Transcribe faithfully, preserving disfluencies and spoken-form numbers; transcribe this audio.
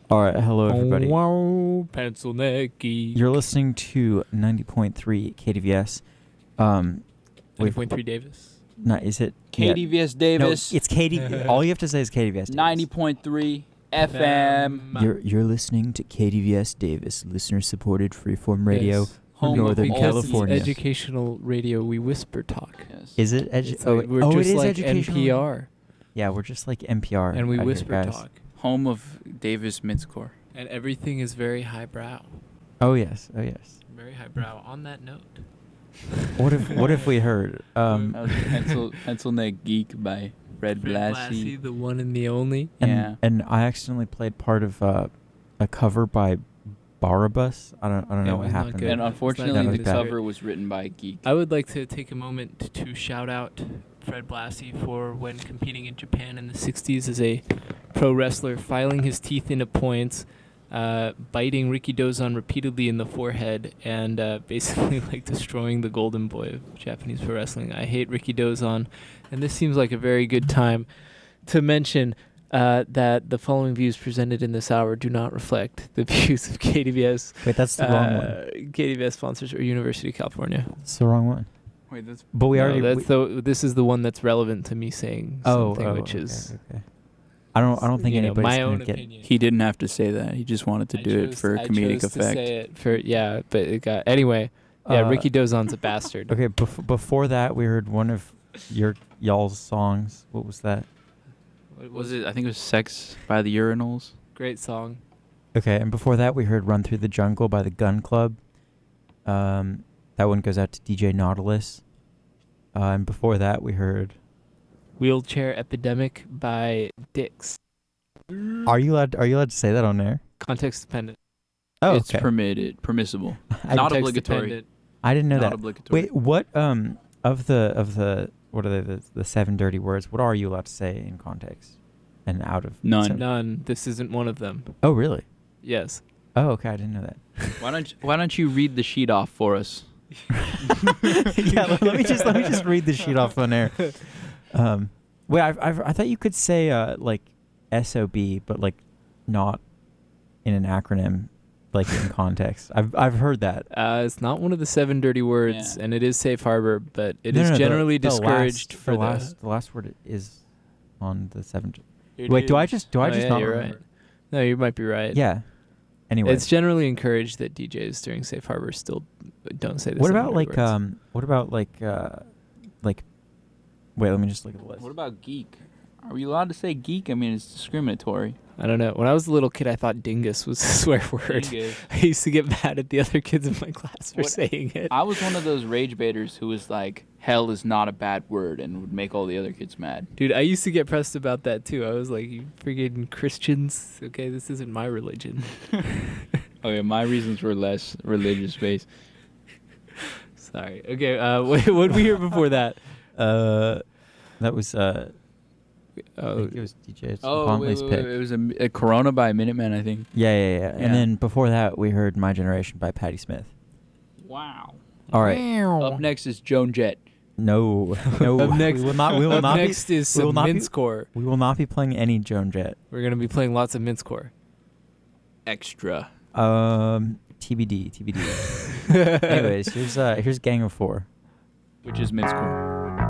All right, hello everybody. Wow, pencil neck geek. You're listening to ninety point three K D V S. Um, ninety point three Davis. No, is it K D V S yeah. Davis. No, it's K D V. All you have to say is K D V S Davis. ninety point three F M. You're you're listening to K D V S Davis, listener supported freeform radio, Yes. Home Northern of Because California. it's educational radio, we whisper talk. Yes. Is it edu- It's oh, like, we're oh, just it is like educational. N P R, Yeah, we're just like N P R. and we out here, whisper guys. talk, Home of Davis Midscore. and everything is very highbrow. Oh yes, oh yes. Very highbrow. On that note, What if what if we heard? Um, That was Pencil Pencil Neck Geek by Fred Fred Blassie. Blassie, the one and the only. and, Yeah. and I accidentally played part of uh, a cover by Barabas. I don't I don't Yeah, know it what was not happened. good. there. And That unfortunately, was the bad. cover was written by a geek. I would like to take a moment to shout out Fred Blassie for when competing in Japan in the sixties as a pro wrestler, filing his teeth into points, uh, biting Ricky Dozan repeatedly in the forehead, and uh, basically like destroying the golden boy of Japanese pro wrestling. I hate Ricky Dozan, and this seems like a very good time to mention uh, that the following views presented in this hour do not reflect the views of K D V S. Wait, that's the wrong one. uh, K D V S sponsors or University of California. It's the wrong one. Wait, that's But we No, already. that's we- the. This is the one that's relevant to me saying oh, something, oh, which okay, is okay. I don't. I don't think you know, anybody's my gonna own get. opinion. he didn't have to say that. He just wanted to I do it chose- for I comedic chose to effect. say it for yeah, but it got anyway. Yeah, Uh, Ricky Dozan's a bastard. Okay, bef- before that, we heard one of your y'all's songs. What was that? What Was it? I think it was "Sex" by the Urinals. Great song. Okay, and before that, we heard "Run Through the Jungle" by the Gun Club. Um, that one goes out to D J Nautilus. Uh, and before that, we heard. Wheelchair Epidemic by Dix. Are you allowed? Are you allowed to say that on there? Context dependent. Oh, It's okay. permitted, permissible. I, Not Context obligatory. dependent. I didn't know Not that. obligatory. Wait, what? Um, of the of the what are they? The, the seven dirty words. What are you allowed to say in context? And out of None. so- None. This isn't one of them. Oh, really? Yes. Oh, okay. I didn't know that. Why don't you, Why don't you read the sheet off for us? yeah, let, let me just let me just read the sheet off on air. Um, wait, I've, I've, I thought you could say uh like S O B, but like not in an acronym, like in context. I've I've heard that. Uh, it's not one of the seven dirty words, Yeah. and it is safe harbor, but it No, is no, no, the- generally the discouraged last, for the the. last. The last word is on the seven. It Wait, do I is. just do I Oh, just yeah, not you're remember? right. No, you might be right. Yeah. Anyway, It's generally encouraged that D Js during safe harbor still don't say the what seven about dirty like words. um? What about like uh, like? Wait, let me just look at the list. What about geek? Are we allowed to say geek? I mean, it's discriminatory. I don't know. When I was a little kid, I thought dingus was a swear word. Dingus. I used to get mad at the other kids in my class for What- saying it. I was one of those rage baiters who was like, hell is not a bad word, and would make all the other kids mad. Dude, I used to get pressed about that too. I was like, you freaking Christians. Okay, this isn't my religion. Okay, my reasons were less religious based. Sorry. Okay, uh, what what did we hear before that? Uh, that was uh. I Oh, think it was D J. It's Oh, Pontley's wait, wait, pick. wait, it was a, a Corona by Minutemen, I think. Yeah, yeah, yeah, Yeah. And then before that, we heard "My Generation" by Patti Smith. Wow. All right. Up next is Joan Jett. No, no. Up next, we will not. We will up not next be. is we will some not be- Mincecore. We will not be playing any Joan Jett. We're gonna be playing lots of Mincecore. Extra. Um, T B D, T B D. Anyways, here's uh, here's Gang of Four. Which is Mincecore.